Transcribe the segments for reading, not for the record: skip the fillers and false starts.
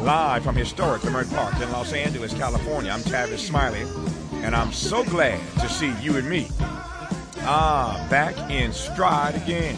Live from historic Leimert Park in Los Angeles, California, I'm Tavis Smiley, and I'm so glad to see you and me back in stride again.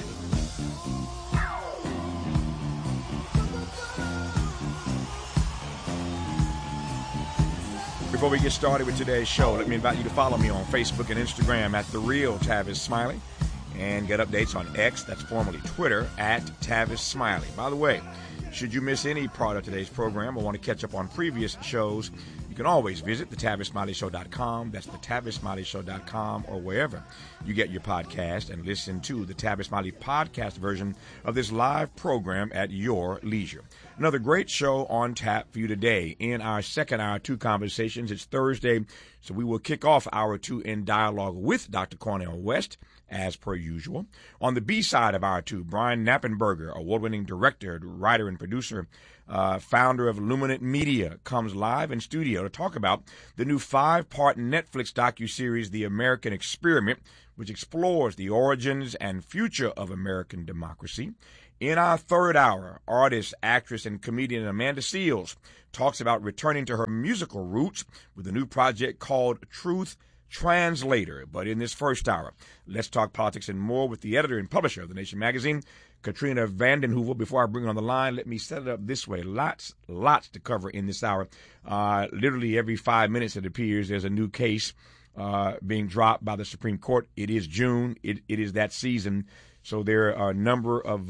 Before we get started with today's show, let me invite you to follow me on Facebook and Instagram at The Real Tavis Smiley and get updates on X, that's formerly Twitter, at Tavis Smiley. By the way, should you miss any part of today's program or want to catch up on previous shows, you can always visit thetavisSmileyShow.com. That's thetavisSmileyShow.com, or wherever you get your podcast, and listen to the Tavis Smiley podcast version of this live program at your leisure. Another great show on tap for you today. In our second hour, two conversations. It's Thursday, so we will kick off hour two in dialogue with Dr. Cornel West, as per usual. On the B side of hour two, Brian Knappenberger, award-winning director, writer, and producer, founder of Luminant Media, comes live in studio to talk about the new 5-part Netflix docuseries, The American Experiment, which explores the origins and future of American democracy. In our third hour, artist, actress, and comedian Amanda Seales talks about returning to her musical roots with a new project called Truth Translator. But in this first hour, let's talk politics and more with the editor and publisher of The Nation magazine, Katrina vanden Heuvel. Before I bring her on the line, let me set it up this way. Lots to cover in this hour. Literally every 5 minutes, it appears, there's a new case being dropped by the Supreme Court. It is June. It is that season. So there are a number of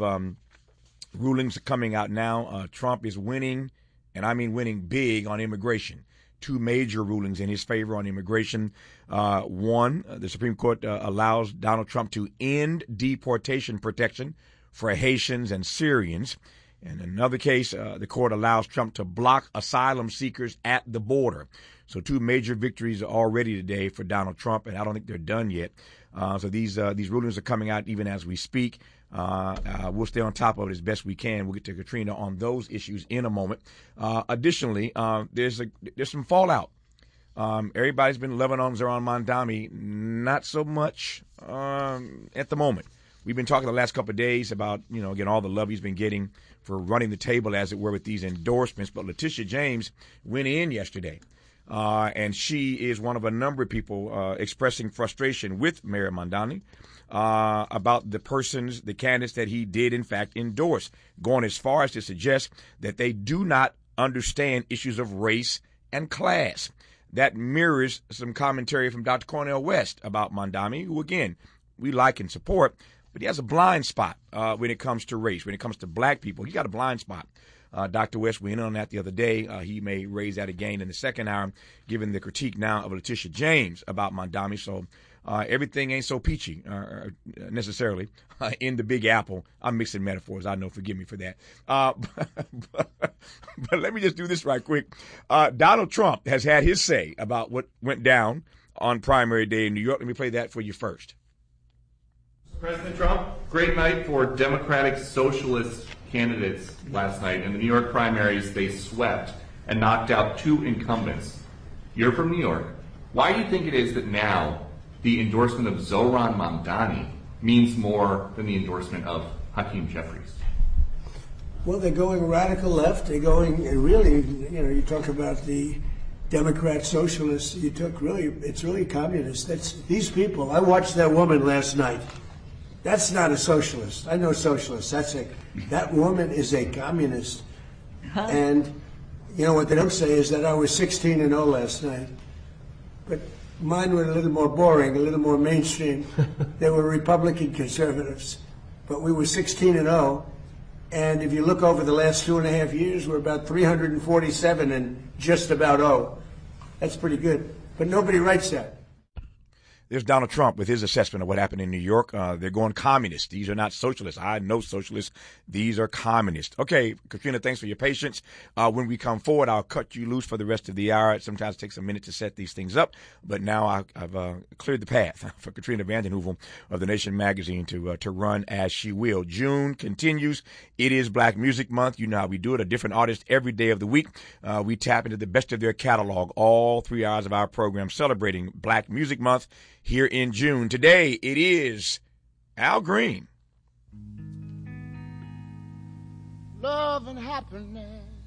rulings coming out now. Trump is winning, and I mean winning big, on immigration. Two major rulings in his favor on immigration. One, the Supreme Court allows Donald Trump to end deportation protection for Haitians and Syrians. In another case, the court allows Trump to block asylum seekers at the border. So two major victories already today for Donald Trump, and I don't think they're done yet. So these rulings are coming out even as we speak. We'll stay on top of it as best we can. We'll get to Katrina on those issues in a moment. Additionally, there's some fallout. Everybody's been loving on Zohran Mamdani, not so much at the moment. We've been talking the last couple of days about, again, all the love he's been getting for running the table, as it were, with these endorsements. But Letitia James went in yesterday. And she is one of a number of people expressing frustration with Mayor Mamdani about the candidates that he did, in fact, endorse, going as far as to suggest that they do not understand issues of race and class. That mirrors some commentary from Dr. Cornel West about Mamdani, who, again, we like and support, but he has a blind spot when it comes to race, when it comes to black people. He got a blind spot. Dr. West went in on that the other day. He may raise that again in the second hour, given the critique now of Letitia James about Mamdani. So everything ain't so peachy necessarily in the Big Apple. I'm mixing metaphors. I know. Forgive me for that. But let me just do this right quick. Donald Trump has had his say about what went down on primary day in New York. Let me play that for you first. President Trump, great night for Democratic Socialist candidates last night. In the New York primaries, they swept and knocked out two incumbents. You're from New York. Why do you think it is that now the endorsement of Zohran Mamdani means more than the endorsement of Hakeem Jeffries? Well, they're going radical left. They're going really, you talk about the Democrat socialists. It's really communist. These people. I watched that woman last night. That's not a socialist. I know socialists. That woman is a communist. And what they don't say is that I was 16-0 last night. But mine were a little more boring, a little more mainstream. They were Republican conservatives. But we were 16-0. And if you look over the last 2.5 years, we're about 347 and just about 0. That's pretty good. But nobody writes that. There's Donald Trump with his assessment of what happened in New York. They're going communist. These are not socialists. I know socialists. These are communists. Okay, Katrina, thanks for your patience. When we come forward, I'll cut you loose for the rest of the hour. It sometimes takes a minute to set these things up, but now I've cleared the path for Katrina vanden Heuvel of The Nation magazine to run as she will. June continues. It is Black Music Month. You know how we do it. A different artist every day of the week. We tap into the best of their catalog all 3 hours of our program celebrating Black Music Month here in June. Today, it is Al Green. Love and happiness